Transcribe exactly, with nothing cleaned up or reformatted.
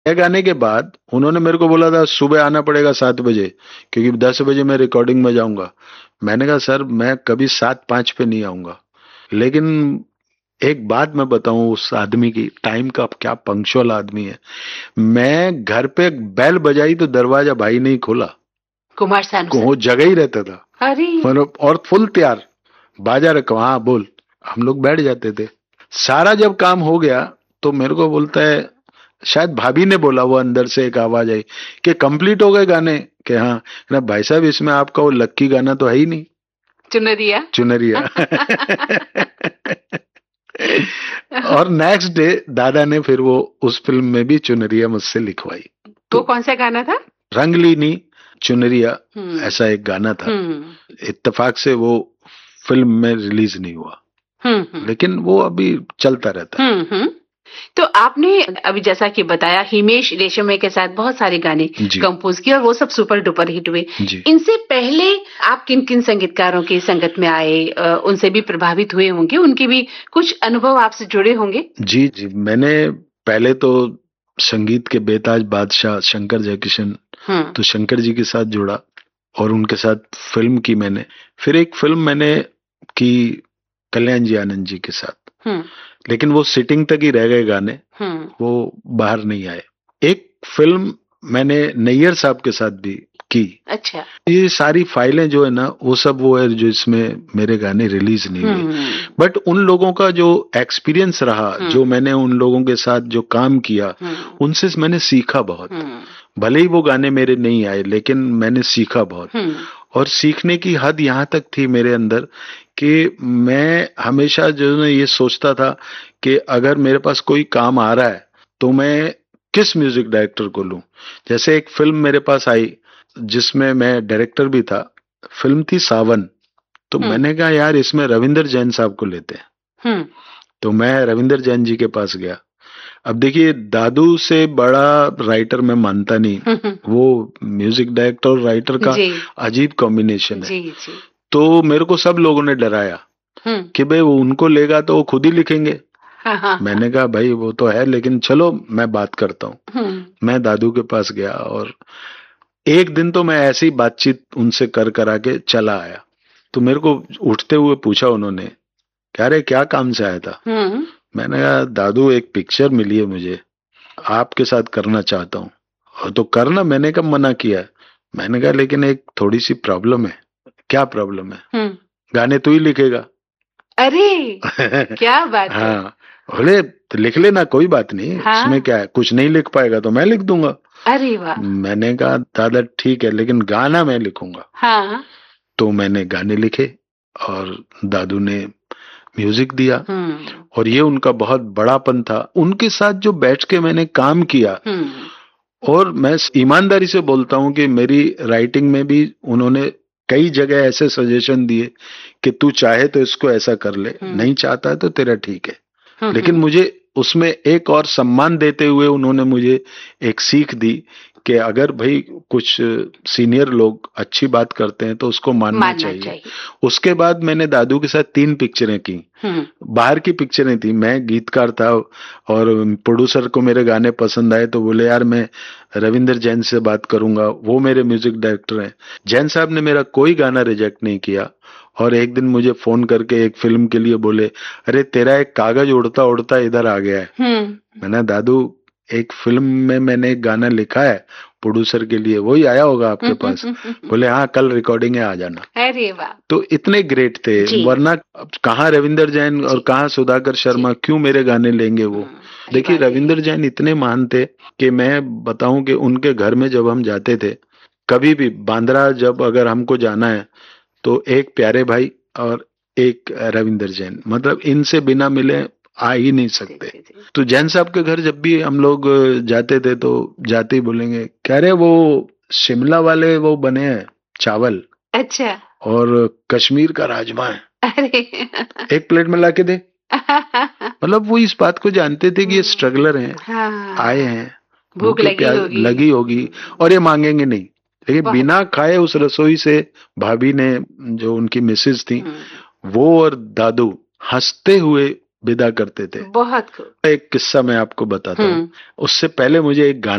यह गाने के बाद उन्होंने मेरे को बोला था सुबह आना पड़ेगा सात बजे, क्योंकि दस बजे मैं रिकॉर्डिंग में जाऊंगा। मैंने कहा सर मैं कभी सात पाँच पे नहीं आऊंगा। लेकिन एक बात मैं बताऊं, उस आदमी की टाइम का क्या पंक्चुअल आदमी है। मैं घर पे बेल बजाई तो दरवाजा भाई नहीं खोला, कुमार सानू को सर। वो जगह ही रहता था। अरे मतलब और फुल तैयार, बाजा रखो, हाँ बोल। हम लोग बैठ जाते थे। सारा जब काम हो गया तो मेरे को बोलता है, शायद भाभी ने बोला, वो अंदर से एक आवाज आई कि कंप्लीट हो गए गाने। कि हाँ ना भाई साहब, इसमें आपका वो लक्की गाना तो है ही नहीं, चुनरिया। चुनरिया। और नेक्स्ट डे दादा ने फिर वो उस फिल्म में भी चुनरिया मुझसे लिखवाई। तो वो कौन सा गाना था? रंगलीनी चुनरिया, ऐसा एक गाना था। इत्तेफाक से वो फिल्म में रिलीज नहीं हुआ, लेकिन वो अभी चलता रहता है। तो आपने अभी जैसा कि बताया हिमेश रेशमिया के साथ बहुत सारे गाने कंपोज किए और वो सब सुपर डुपर हिट हुए। इनसे पहले आप किन किन संगीतकारों की संगत में आए, उनसे भी प्रभावित हुए होंगे, उनके भी कुछ अनुभव आपसे जुड़े होंगे? जी जी, मैंने पहले तो संगीत के बेताज बादशाह शंकर जयकिशन, तो शंकर जी के साथ जुड़ा और उनके साथ फिल्म की मैंने। फिर एक फिल्म मैंने की कल्याण जी आनंद जी के साथ, लेकिन वो सिटिंग तक ही रह गए गाने, वो बाहर नहीं आए। एक फिल्म मैंने नैयर साहब के साथ भी की। अच्छा। ये सारी फाइलें जो है ना, वो सब वो है जो इसमें मेरे गाने रिलीज नहीं हुए। बट उन लोगों का जो एक्सपीरियंस रहा, जो मैंने उन लोगों के साथ जो काम किया, उनसे मैंने सीखा बहुत। भले ही वो गाने मेरे नहीं आए, लेकिन मैंने सीखा बहुत। और सीखने की हद यहाँ तक थी मेरे अंदर कि मैं हमेशा जो है ये सोचता था कि अगर मेरे पास कोई काम आ रहा है तो मैं किस म्यूजिक डायरेक्टर को लूं। जैसे एक फिल्म मेरे पास आई जिसमें मैं डायरेक्टर भी था, फिल्म थी सावन। तो मैंने कहा यार इसमें रविंदर जैन साहब को लेते हैं। तो मैं रविंदर जैन जी के पास गया। अब देखिए, दादू से बड़ा राइटर मैं मानता नहीं, वो म्यूजिक डायरेक्टर और राइटर का अजीब कॉम्बिनेशन है। जी, जी। तो मेरे को सब लोगों ने डराया कि भाई वो उनको लेगा तो वो खुद ही लिखेंगे। हाँ, हाँ, मैंने कहा भाई वो तो है, लेकिन चलो मैं बात करता हूँ। मैं दादू के पास गया और एक दिन तो मैं ऐसी बातचीत उनसे कर करा के चला आया। तो मेरे को उठते हुए पूछा उन्होंने, कह रहे क्या काम से आया था? मैंने कहा दादू एक पिक्चर मिली है मुझे, आपके साथ करना चाहता हूँ। और तो करना, मैंने कब मना किया है। मैंने कहा लेकिन एक थोड़ी सी प्रॉब्लम है। क्या प्रॉब्लम है? गाने तू ही लिखेगा। अरे क्या बात है। हाँ, बोले तो लिख लेना, कोई बात नहीं। हाँ? इसमें क्या है, कुछ नहीं लिख पाएगा तो मैं लिख दूंगा। अरे वाह। मैंने कहा दादा ठीक है, लेकिन गाना मैं लिखूंगा। हाँ। तो मैंने गाने लिखे और दादू ने म्यूजिक दिया। और ये उनका बहुत बड़ापन था। उनके साथ जो बैठ के मैंने काम किया, और मैं ईमानदारी से बोलता हूँ कि मेरी राइटिंग में भी उन्होंने कई जगह ऐसे सजेशन दिए कि तू चाहे तो इसको ऐसा कर ले, नहीं चाहता है तो तेरा ठीक है। लेकिन मुझे उसमें एक और सम्मान देते हुए उन्होंने मुझे एक सीख दी कि अगर भाई कुछ सीनियर लोग अच्छी बात करते हैं तो उसको मानना, मानना चाहिए।, चाहिए। उसके बाद मैंने दादू के साथ तीन पिक्चरें की। बाहर की पिक्चरें थी, मैं गीतकार था और प्रोड्यूसर को मेरे गाने पसंद आए तो बोले यार मैं रविंदर जैन से बात करूंगा, वो मेरे म्यूजिक डायरेक्टर हैं। जैन साहब ने मेरा कोई गाना रिजेक्ट नहीं किया। और एक दिन मुझे फोन करके एक फिल्म के लिए बोले, अरे तेरा एक कागज उड़ता उड़ता इधर आ गया है। मैंने दादू एक फिल्म में मैंने एक गाना लिखा है प्रोड्यूसर के लिए, वही आया होगा आपके पास? बोले हाँ कल रिकॉर्डिंग है, आ जाना। अरे वाह। तो इतने ग्रेट थे, वरना कहाँ रविंदर जैन और कहाँ सुधाकर शर्मा, क्यों मेरे गाने लेंगे वो। देखिए रविंदर जैन इतने महान थे कि मैं बताऊं कि उनके घर में जब हम जाते थे, कभी भी बांद्रा जब अगर हमको जाना है तो एक प्यारे भाई और एक रविंदर जैन, मतलब इनसे बिना मिले आ ही नहीं सकते। तो जैन साहब के घर जब भी हम लोग जाते थे तो जाते ही बोलेंगे, कह रहे वो शिमला वाले वो बने हैं चावल, अच्छा, और कश्मीर का राजमा है, अरे एक प्लेट में लाके दे। मतलब वो इस बात को जानते थे कि ये स्ट्रगलर हैं, हाँ, आए हैं, भूख लगी होगी लगी होगी और ये मांगेंगे नहीं। लेकिन बिना खाए उस रसोई से भाभी ने, जो उनकी मिसेज थी, वो और दादू हंसते हुए विदा करते थे। बहुत खूब। एक किस्सा मैं आपको बताता हूँ। उससे पहले मुझे एक गाना